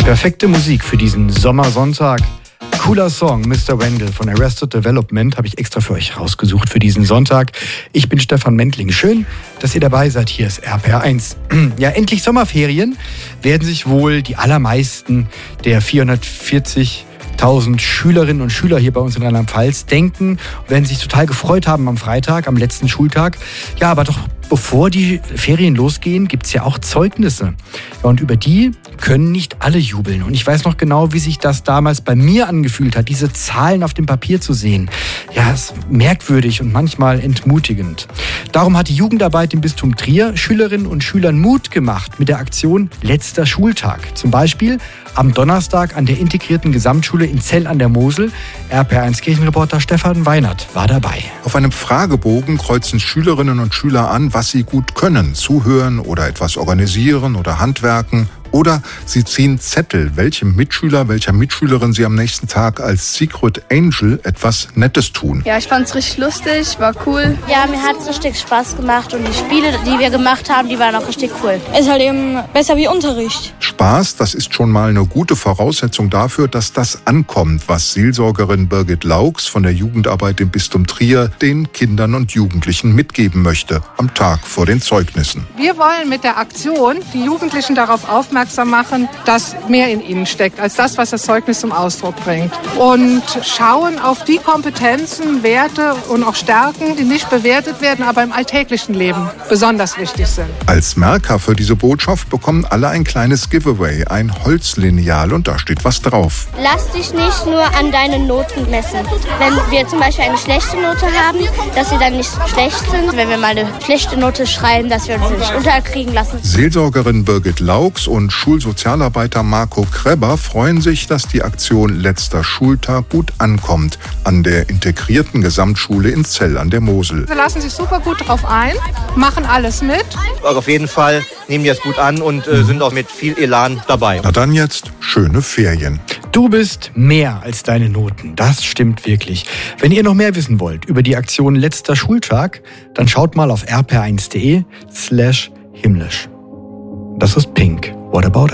Perfekte Musik für diesen Sommersonntag. Cooler Song, Mr. Wendell von Arrested Development, habe ich extra für euch rausgesucht für diesen Sonntag. Ich bin Stefan Mentling. Schön, dass ihr dabei seid. Hier ist RPR1. Ja, endlich Sommerferien werden sich wohl die allermeisten der 440.000 Schülerinnen und Schüler hier bei uns in Rheinland-Pfalz denken, werden sich total gefreut haben am Freitag, am letzten Schultag. Ja, aber doch bevor die Ferien losgehen, gibt es ja auch Zeugnisse. Ja, und über die können nicht alle jubeln. Und ich weiß noch genau, wie sich das damals bei mir angefühlt hat, diese Zahlen auf dem Papier zu sehen. Ja, es ist merkwürdig und manchmal entmutigend. Darum hat die Jugendarbeit im Bistum Trier Schülerinnen und Schülern Mut gemacht mit der Aktion Letzter Schultag. Zum Beispiel am Donnerstag an der integrierten Gesamtschule in Zell an der Mosel. RPR1 Kirchenreporter Stefan Weinert war dabei. Auf einem Fragebogen kreuzen Schülerinnen und Schüler an, was sie gut können. Zuhören oder etwas organisieren oder handwerken. Oder sie ziehen Zettel, welchem Mitschüler, welcher Mitschülerin sie am nächsten Tag als Secret Angel etwas Nettes tun. Ja, ich fand's richtig lustig, war cool. Ja, mir hat's richtig Spaß gemacht und die Spiele, die wir gemacht haben, die waren auch richtig cool. Ist halt eben besser wie Unterricht. Spaß, das ist schon mal eine gute Voraussetzung dafür, dass das ankommt, was Seelsorgerin Birgit Laux von der Jugendarbeit im Bistum Trier den Kindern und Jugendlichen mitgeben möchte, am Tag vor den Zeugnissen. Wir wollen mit der Aktion die Jugendlichen darauf aufmerksam machen, dass mehr in ihnen steckt, als das, was das Zeugnis zum Ausdruck bringt. Und schauen auf die Kompetenzen, Werte und auch Stärken, die nicht bewertet werden, aber im alltäglichen Leben besonders wichtig sind. Als Merker für diese Botschaft bekommen alle ein kleines Giveaway, ein Holzlineal, und da steht was drauf. Lass dich nicht nur an deinen Noten messen. Wenn wir zum Beispiel eine schlechte Note haben, dass sie dann nicht schlecht sind. Wenn wir mal eine schlechte Note schreiben, dass wir uns nicht unterkriegen lassen. Seelsorgerin Birgit Laux und Schulsozialarbeiter Marco Kreber freuen sich, dass die Aktion Letzter Schultag gut ankommt an der integrierten Gesamtschule in Zell an der Mosel. Sie lassen sich super gut drauf ein, machen alles mit. Auf jeden Fall nehmen die es gut an und sind auch mit viel Elan dabei. Na dann jetzt schöne Ferien. Du bist mehr als deine Noten. Das stimmt wirklich. Wenn ihr noch mehr wissen wollt über die Aktion Letzter Schultag, dann schaut mal auf rpr1.de/himmlisch. Das ist Pink. What about